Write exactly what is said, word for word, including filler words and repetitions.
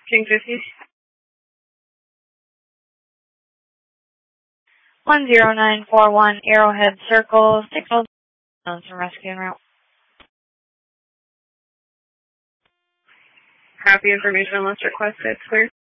King fifty. one zero nine four one Arrowhead Circle, signal some rescue en route. Copy, information unless requested. Clear.